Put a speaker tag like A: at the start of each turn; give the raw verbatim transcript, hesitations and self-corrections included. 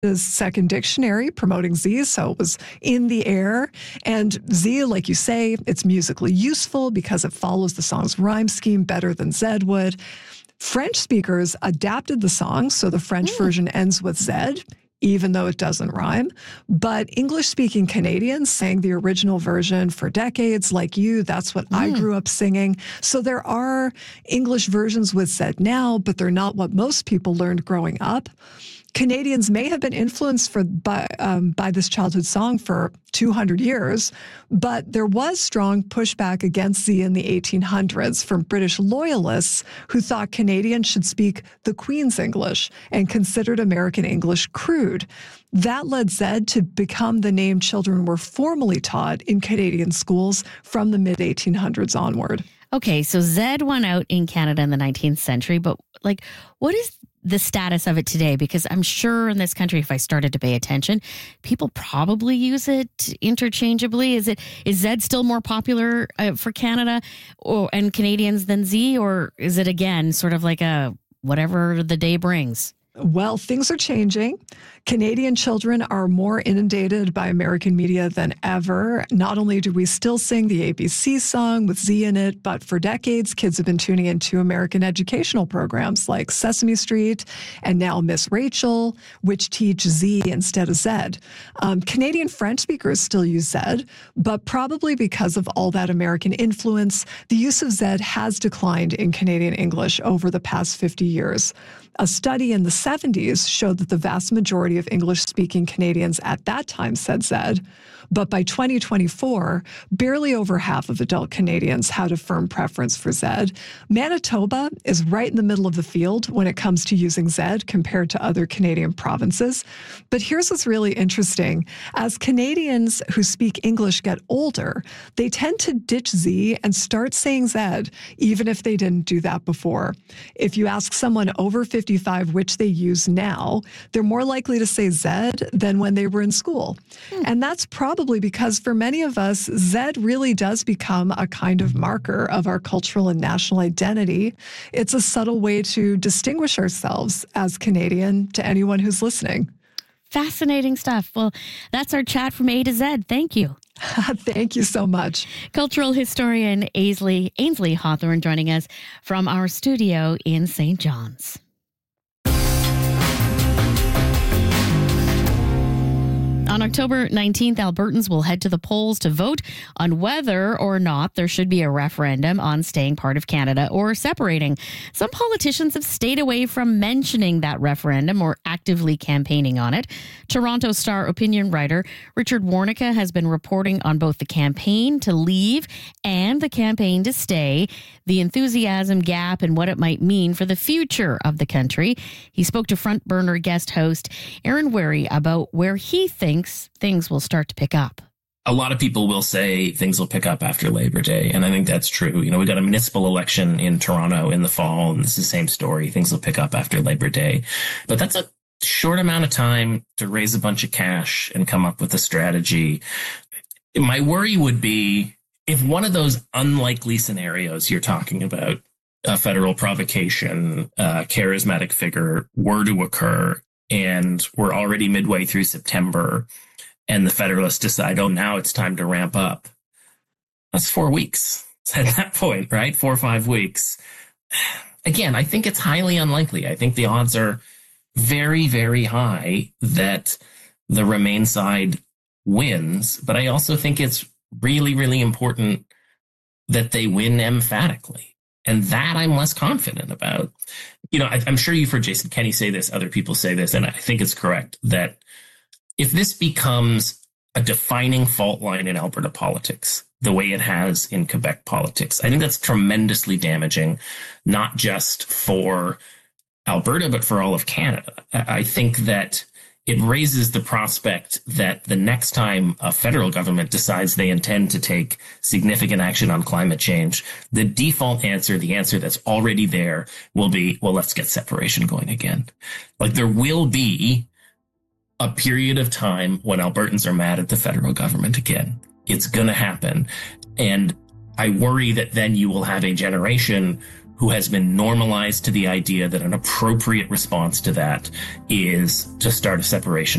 A: Canada's second dictionary promoting Z, so it was in the air. And Z, like you say, it's musically useful because it follows the song's rhyme scheme better than Z would. French speakers adapted the song, so the French mm. version ends with Z, even though it doesn't rhyme. But English-speaking Canadians sang the original version for decades. Like you, that's what mm. I grew up singing. So there are English versions with Z now, but they're not what most people learned growing up. Canadians may have been influenced for, by, um, by this childhood song for two hundred years, but there was strong pushback against Z in the eighteen hundreds from British loyalists who thought Canadians should speak the Queen's English and considered American English crude. That led Z to become the name children were formally taught in Canadian schools from the mid eighteen hundreds onward.
B: Okay, so Z won out in Canada in the nineteenth century, but like, what is the status of it today? Because I'm sure in this country, if I started to pay attention, people probably use it interchangeably. Is it is Z still more popular uh, for Canada or and Canadians than Z, or is it again sort of like a whatever the day brings?
A: Well, things are changing. Canadian children are more inundated by American media than ever. Not only do we still sing the A B C song with Z in it, but for decades, kids have been tuning into American educational programs like Sesame Street and now Miss Rachel, which teach Z instead of Z. Um, Canadian French speakers still use Z, but probably because of all that American influence, the use of Z has declined in Canadian English over the past fifty years. A study in the seventies showed that the vast majority of English-speaking Canadians at that time said Z, but by twenty twenty-four, barely over half of adult Canadians had a firm preference for Z. Manitoba is right in the middle of the field when it comes to using Z compared to other Canadian provinces. But here's what's really interesting. As Canadians who speak English get older, they tend to ditch Z and start saying Z, even if they didn't do that before. If you ask someone over fifty-five which they use now, they're more likely to say Z than when they were in school. Hmm. And that's probably because for many of us, Z really does become a kind of marker of our cultural and national identity. It's a subtle way to distinguish ourselves as Canadian to anyone who's listening.
B: Fascinating stuff. Well, that's our chat from A to Z. Thank you.
A: Thank you so much.
B: Cultural historian Ainsley, Ainsley Hawthorne joining us from our studio in Saint John's. On October nineteenth, Albertans will head to the polls to vote on whether or not there should be a referendum on staying part of Canada or separating. Some politicians have stayed away from mentioning that referendum or actively campaigning on it. Toronto Star opinion writer Richard Warnica has been reporting on both the campaign to leave and the campaign to stay, the enthusiasm gap and what it might mean for the future of the country. He spoke to Front Burner guest host Aaron Wary about where he thinks things will start to pick up.
C: A lot of people will say things will pick up after Labor Day, and I think that's true. You know, we got a municipal election in Toronto in the fall, and it's the same story. Things will pick up after Labor Day. But that's a short amount of time to raise a bunch of cash and come up with a strategy. My worry would be if one of those unlikely scenarios you're talking about, a federal provocation, a charismatic figure, were to occur, and we're already midway through September, and the Federalists decide, oh, now it's time to ramp up. That's four weeks at that point, right? Four or five weeks. Again, I think it's highly unlikely. I think the odds are very, very high that the Remain side wins, but I also think it's really, really important that they win emphatically. And that I'm less confident about. You know, I, I'm sure you've heard Jason Kenney say this, other people say this, and I think it's correct, that if this becomes a defining fault line in Alberta politics, the way it has in Quebec politics, I think that's tremendously damaging, not just for Alberta, but for all of Canada. I think that it raises the prospect that the next time a federal government decides they intend to take significant action on climate change, the default answer, the answer that's already there, will be, well, let's get separation going again. Like, there will be a period of time when Albertans are mad at the federal government again. It's going to happen. And I worry that then you will have a generation who has been normalized to the idea that an appropriate response to that is to start a separation